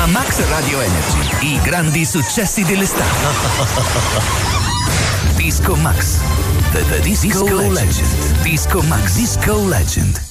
Max Radio Energy, i grandi successi dell'estate. Disco Max, the Disco Legend. Disco Max, Disco Legend.